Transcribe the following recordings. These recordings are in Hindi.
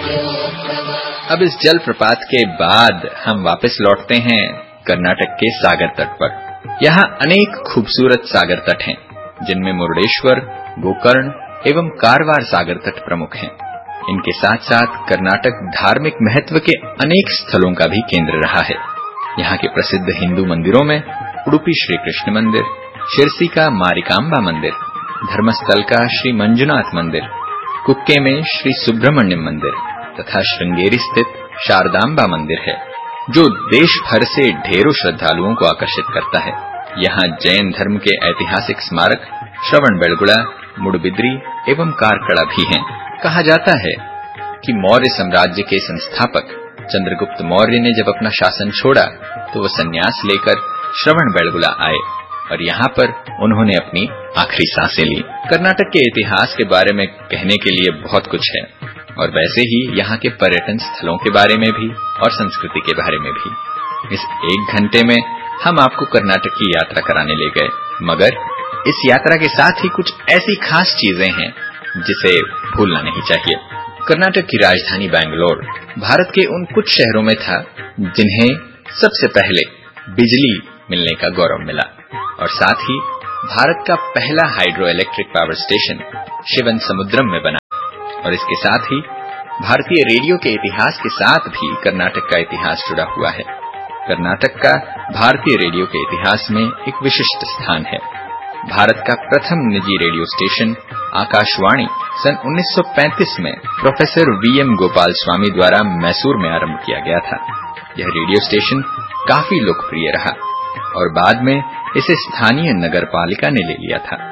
अब इस जलप्रपात के बाद हम वापस लौटते हैं कर्नाटक के सागर तट पर। यहाँ अनेक खूबसूरत सागर तट हैं, जिनमें मुरुडेश्वर, गोकर्ण एवं कारवार सागर तट प्रमुख हैं। इनके साथ साथ कर्नाटक धार्मिक महत्व के अनेक स्थलों का भी केंद्र रहा है। यहाँ के प्रसिद्ध हिंदू मंदिरों में उडुपी श्री कृष्ण मंदिर, शिरसी का मारिकांबा मंदिर, धर्मस्थल का श्री मंजुनाथ मंदिर, कुक्के में श्री सुब्रमण्यम मंदिर तथा श्रृंगेरी स्थित शारदांबा मंदिर है, जो देश भर से ढेरों श्रद्धालुओं को आकर्षित करता है। यहाँ जैन धर्म के ऐतिहासिक स्मारक श्रवणबेलगोला, मुडबिद्री एवं कारकड़ा भी हैं। कहा जाता है कि मौर्य साम्राज्य के संस्थापक चंद्रगुप्त मौर्य ने जब अपना शासन छोड़ा तो वो संन्यास लेकर श्रवणबेलगोला आए और यहाँ पर उन्होंने अपनी आखिरी सांसें ली। कर्नाटक के इतिहास के बारे में कहने के लिए बहुत कुछ है और वैसे ही यहाँ के पर्यटन स्थलों के बारे में भी और संस्कृति के बारे में भी। इस 1 घंटे में हम आपको कर्नाटक की यात्रा कराने ले गए, मगर इस यात्रा के साथ ही कुछ ऐसी खास चीजें हैं जिसे भूलना नहीं चाहिए। कर्नाटक की राजधानी बैंगलोर भारत के उन कुछ शहरों में था जिन्हें सबसे पहले बिजली मिलने का गौरव मिला और साथ ही भारत का पहला हाइड्रो इलेक्ट्रिक पावर स्टेशन शिवनसमुद्रम में बना और इसके साथ ही भारतीय रेडियो के इतिहास के साथ भी कर्नाटक का इतिहास जुड़ा हुआ है। कर्नाटक का भारतीय रेडियो के इतिहास में एक विशिष्ट स्थान है। भारत का प्रथम निजी रेडियो स्टेशन आकाशवाणी सन 1935 में प्रोफेसर वीएम गोपाल स्वामी द्वारा मैसूर में आरंभ किया गया था। यह रेडियो स्टेशन काफी लोकप्रिय रहा और बाद में इसे स्थानीय नगर पालिका ने ले लिया था।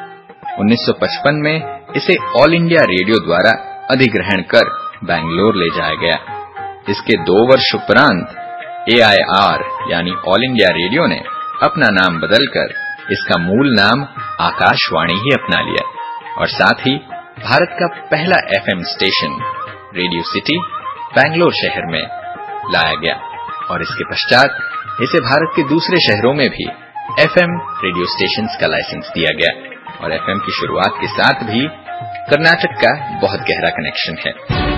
1955 में इसे ऑल इंडिया रेडियो द्वारा अधिग्रहण कर बैंगलोर ले जाया गया। इसके 2 वर्ष उपरांत AIR यानी ऑल इंडिया रेडियो ने अपना नाम बदलकर इसका मूल नाम आकाशवाणी ही अपना लिया और साथ ही भारत का पहला FM station radio city Bangalore शहर में लाया गया और इसके पश्चात इसे भारत के दूसरे शहरों में भी FM रेडियो स्टेशंस का लाइसेंस दिया गया और FM की शुरुआत के साथ भी कर्नाटक का बहुत गहरा कनेक्शन है।